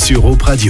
sur Op Radio.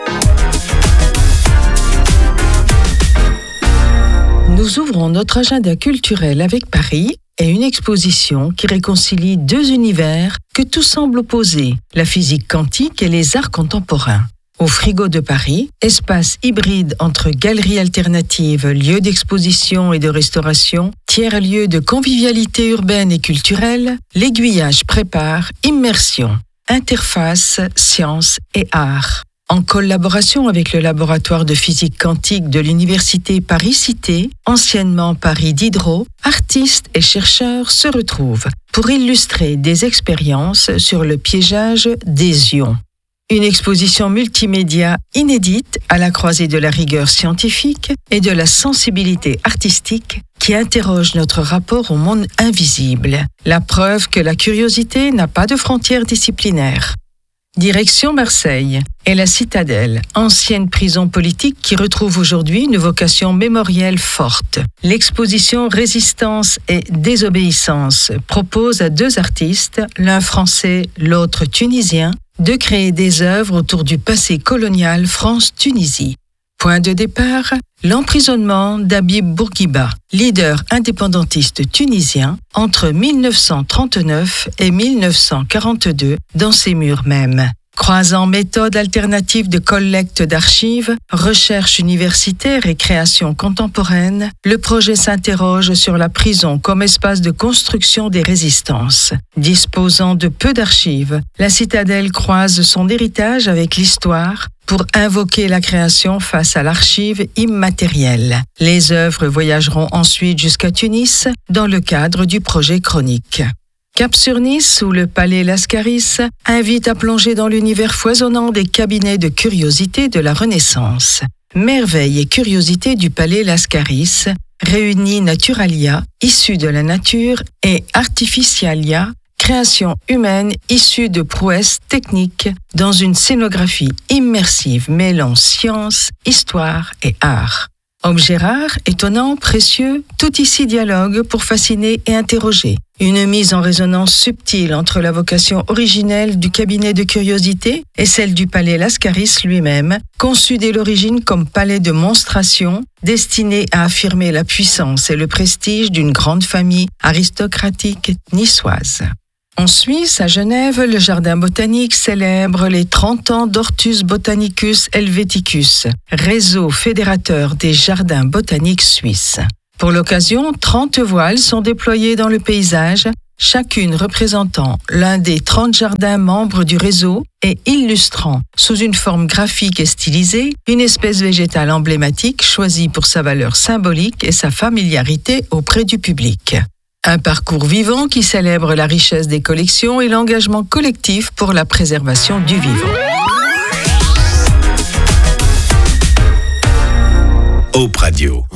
Nous ouvrons notre agenda culturel avec Paris et une exposition qui réconcilie deux univers que tout semble opposer, la physique quantique et les arts contemporains. Au Frigo de Paris, espace hybride entre galeries alternatives, lieux d'exposition et de restauration, tiers-lieux de convivialité urbaine et culturelle, l'Aiguillage prépare Immersion, interface, sciences et arts. En collaboration avec le laboratoire de physique quantique de l'université Paris-Cité, anciennement Paris Diderot, artistes et chercheurs se retrouvent pour illustrer des expériences sur le piégeage des ions. Une exposition multimédia inédite à la croisée de la rigueur scientifique et de la sensibilité artistique qui interroge notre rapport au monde invisible, la preuve que la curiosité n'a pas de frontières disciplinaires. Direction Marseille et la Citadelle, ancienne prison politique qui retrouve aujourd'hui une vocation mémorielle forte. L'exposition Résistance et désobéissance propose à deux artistes, l'un français, l'autre tunisien, de créer des œuvres autour du passé colonial France-Tunisie. Point de départ, l'emprisonnement d'Habib Bourguiba, leader indépendantiste tunisien, entre 1939 et 1942 dans ses murs mêmes. Croisant méthodes alternatives de collecte d'archives, recherche universitaire et création contemporaine, le projet s'interroge sur la prison comme espace de construction des résistances. Disposant de peu d'archives, la Citadelle croise son héritage avec l'histoire pour invoquer la création face à l'archive immatérielle. Les œuvres voyageront ensuite jusqu'à Tunis dans le cadre du projet Chronique. Cap-sur-Nice, où le palais Lascaris invite à plonger dans l'univers foisonnant des cabinets de curiosité de la Renaissance. Merveille et curiosité du palais Lascaris réunit Naturalia, issue de la nature, et Artificialia, création humaine issue de prouesses techniques dans une scénographie immersive mêlant science, histoire et art. Objets rares, étonnants, précieux, tout ici dialogue pour fasciner et interroger. Une mise en résonance subtile entre la vocation originelle du cabinet de curiosité et celle du palais Lascaris lui-même, conçu dès l'origine comme palais de monstration, destiné à affirmer la puissance et le prestige d'une grande famille aristocratique niçoise. En Suisse, à Genève, le jardin botanique célèbre les 30 ans d'Hortus Botanicus Helveticus, réseau fédérateur des jardins botaniques suisses. Pour l'occasion, 30 voiles sont déployées dans le paysage, chacune représentant l'un des 30 jardins membres du réseau et illustrant, sous une forme graphique et stylisée, une espèce végétale emblématique choisie pour sa valeur symbolique et sa familiarité auprès du public. Un parcours vivant qui célèbre la richesse des collections et l'engagement collectif pour la préservation du vivant. Op Radio.